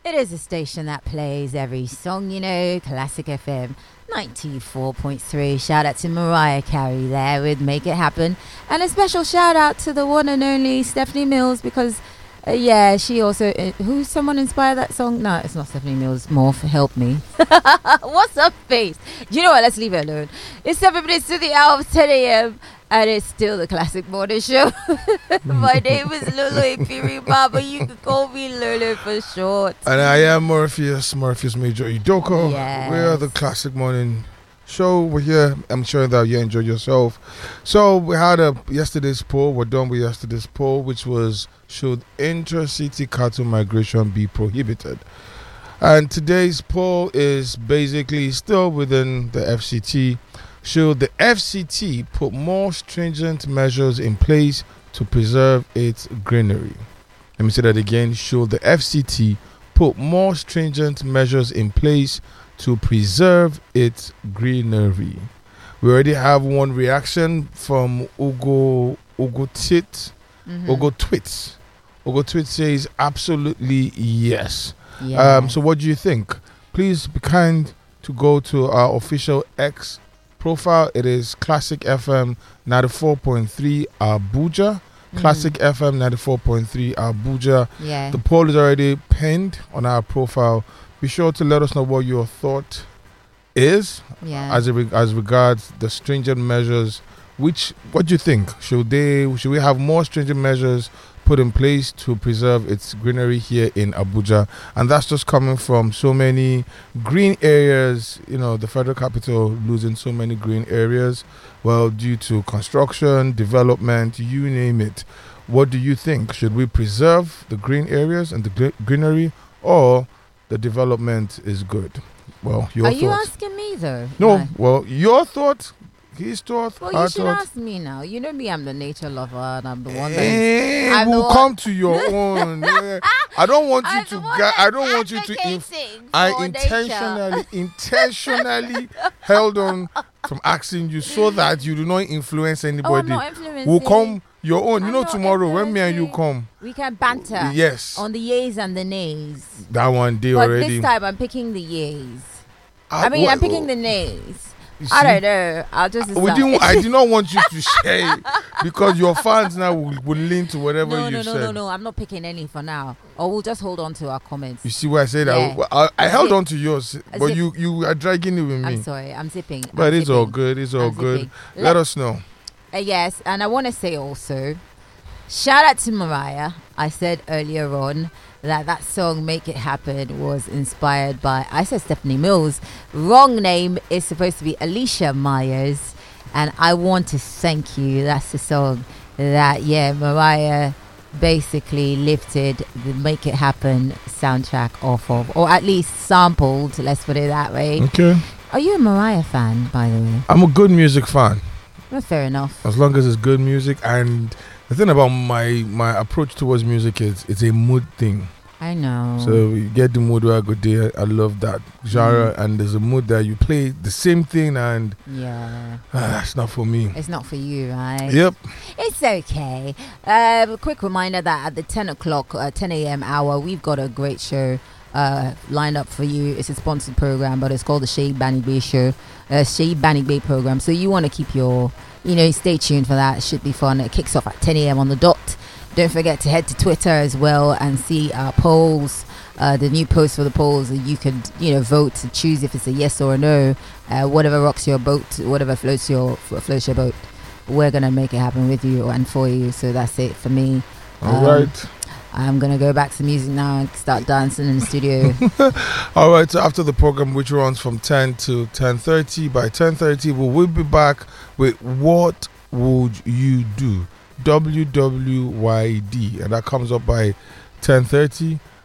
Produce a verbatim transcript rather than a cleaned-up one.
It is a station that plays every song, you know, Classic F M ninety-four point three. Shout out to Mariah Carey there with Make It Happen. And a special shout out to the one and only Stephanie Mills because, uh, yeah, she also... Uh, who's someone inspired that song? No, it's not Stephanie Mills. Morph, help me. What's up, face? You know what? Let's leave it alone. It's seven minutes to the hour of ten a.m. and it's still the Classic Morning Show. My name is Lulu Ipirima, but you can call me Lulu for short. And I am Morpheus, Morpheus Major Idoko. Yes. We are the Classic Morning Show. We're here. I'm sure that you enjoyed yourself. So we had a yesterday's poll. We're done with yesterday's poll, which was, should intercity cattle migration be prohibited? And today's poll is basically still within the F C T. Should the F C T put more stringent measures in place to preserve its greenery? Let me say that again. Should the F C T put more stringent measures in place to preserve its greenery? We already have one reaction from Ugo Ugo Tit, Mm-hmm. Ugo Twits. Ugo Twit says absolutely yes. Yeah. Um, so what do you think? Please be kind to go to our official X profile. It is Classic F M ninety-four point three Abuja. Mhm. Classic F M ninety-four point three Abuja. Yeah. The poll is already pinned on our profile. Be sure to let us know what your thought is yeah. as it re- as regards the stringent measures. Which what do you think? Should they should we have more stringent measures put in place to preserve its greenery here in Abuja? And that's just coming from so many green areas, you know, the federal capital losing so many green areas, well, due to construction, development, you name it. What do you think? Should we preserve the green areas and the gre- greenery, or the development is good? Well, your Are thoughts. you asking me though? No, Like, well, your thought, his thought, well, our you should thought. ask me now. You know me, I'm the nature lover and I'm the one that... Eh, I'm the we'll one- come to your own. Eh, I don't want you I'm to. the one Ga- I that's don't want you to. Inf- advocating I for intentionally, intentionally held on from asking you so that you do not influence Oh, I'm anybody. not influencing. We'll come your own. You I'm know, not tomorrow when me and you influencing. come, We can banter yes, on the yays and the nays. that one day But already. this time I'm picking the yays. Ah, I mean, wha- I'm picking the nays. you I see? don't know. I'll just We decide. didn't, I did not want you to share it because your fans now will, will lean to whatever no, you no, no, said. no, no. I'm not picking any for now. Or we'll just hold on to our comments. You see why I said Yeah. that? I, I held Zip. on to yours, but Zip. you, you are dragging it with me. I'm sorry. I'm zipping. But I'm it's all zipping. good. It's all I'm good. zipping. Let, Let- us know. Uh, yes, and I want to say also, shout out to Mariah. I said earlier on that that song "Make It Happen" was inspired by, I said Stephanie Mills. Wrong name is supposed to be Alicia Myers, and I want to thank you. That's the song that yeah Mariah basically lifted the "Make It Happen" soundtrack off of, or at least sampled. Let's put it that way. Okay. Are you a Mariah fan, by the way? I'm a good music fan. Well, fair enough. As long as it's good music. And the thing about my my approach towards music is it's a mood thing. I know. So you get the mood where I go there. I love that genre. And there's a mood that you play the same thing and yeah. ah, it's not for me. It's not for you, right? Yep. It's okay. Um, a quick reminder that at the ten o'clock, uh, ten a.m. hour, we've got a great show uh, lined up for you. It's a sponsored program, but it's called the Shea Banny Bay Show, uh, Shea Banny Bay program. So you want to keep your, you know, stay tuned for that. It should be fun. It kicks off at ten a.m. on the dot. Don't forget to head to Twitter as well and see our polls. Uh, the new post for the polls, you could, you know, vote to choose if it's a yes or a no. Uh, whatever rocks your boat, whatever floats your floats your boat, we're gonna make it happen with you and for you. So that's it for me. All Um, right. I'm gonna go back to music now and start dancing in the studio. All right. So after the program, which runs from ten to ten thirty, by ten thirty, we will be back with What Would You Do? W W Y D. And that comes up by ten thirty.